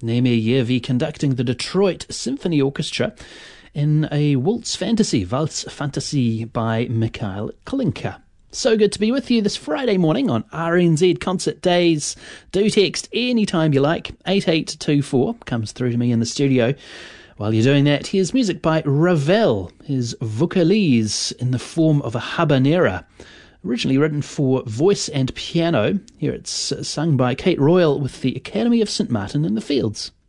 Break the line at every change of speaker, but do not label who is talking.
Naomi Yevi conducting the Detroit Symphony Orchestra in a Waltz Fantasy by Mikhail Klinker. So good to be with you this Friday morning on RNZ Concert Days. Do text anytime you like. 8824 comes through to me in the studio. While you're doing that, here's music by Ravel, his Vocalise in the form of a habanera. Originally written for voice and piano. Here it's sung by Kate Royal with the Academy of St. Martin in the Fields.